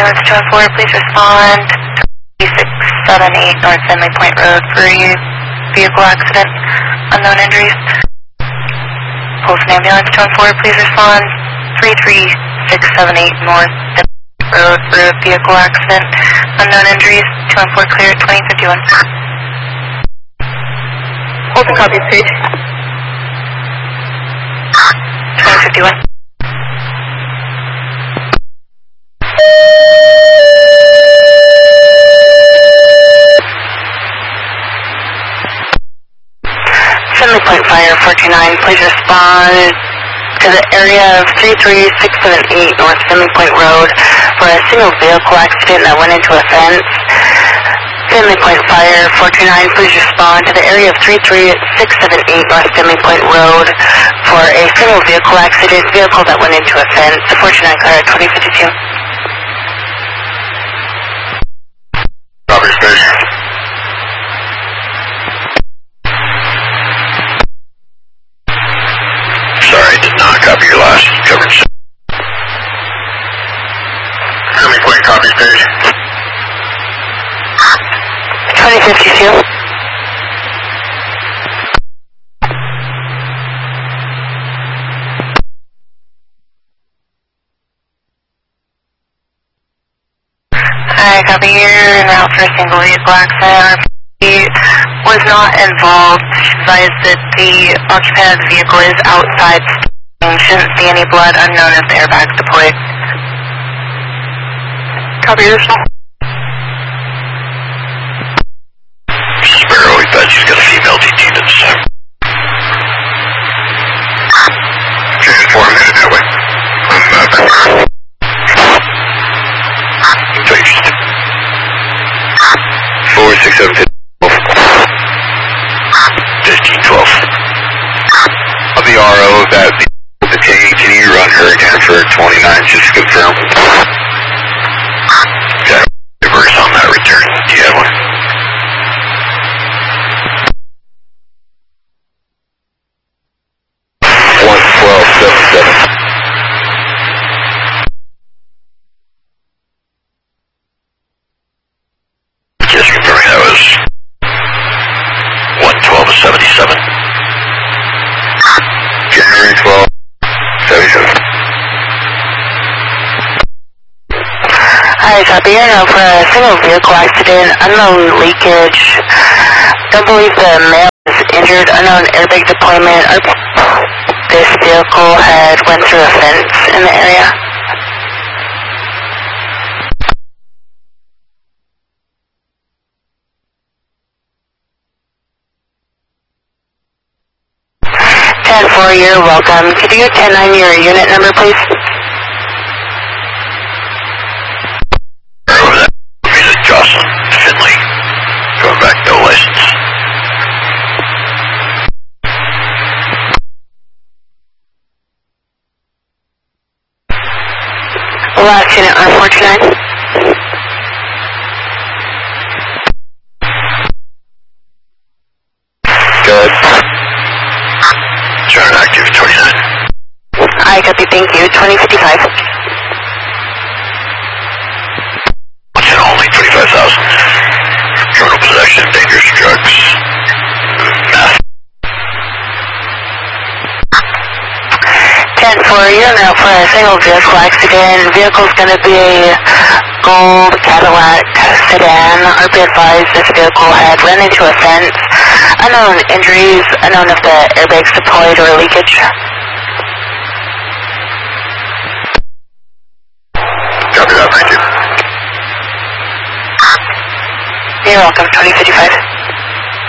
ambulance 214, please respond to 3678 North Finley Point Road for a vehicle accident. Unknown injuries. Pulse ambulance 214, please respond 33678 North Finley Road for a vehicle accident. Unknown injuries. 214 clear 2051. Hold the copy, page. 2051. Finley Point Fire 429, please respond to the area of 33678 North Finley Point Road for a single vehicle accident that went into a fence. Finley Point Fire 429, please respond to the area of 33678 North Finley Point Road for a single vehicle accident, vehicle that went into a fence. 429 clear 2052. Copy, station. Sorry, did not copy your last coverage. Finley Point, copy, station. 2052. Hi, copy here. En route for a single vehicle accident. RP was not involved. She advised that the occupant of the vehicle is outside. Shouldn't see any blood. Unknown if the airbag's deployed. Copy this. Sparrow, we bet she's got a female detained at this time. Okay, 4 minutes that way. I'm back. Thanks. 467 1512. Of the RO that detained, can you run her again for 29 just to confirm? Okay, reverse on that return. Do you have one? Just confirming that was 112-77. January 12, 77. Hi, copy here now for a single vehicle accident, unknown leakage. Don't believe the male is injured, unknown airbag deployment. This vehicle had went through a fence in the area. You're welcome. Could you 10-9 your unit number, please? Over that, Music Jocelyn, Finley. Going back, no license. Last unit on 429. Good. Turn active 29. I copy, thank you. 2055. And only 25,000. Criminal possession, dangerous drugs, meth. 10-4, you're now for a single vehicle accident. Vehicle's going to be a gold Cadillac sedan. RP advised this vehicle had run into a fence. Unknown injuries, unknown if the airbag's deployed or leakage. Copy that, thank you. You're welcome, 2055.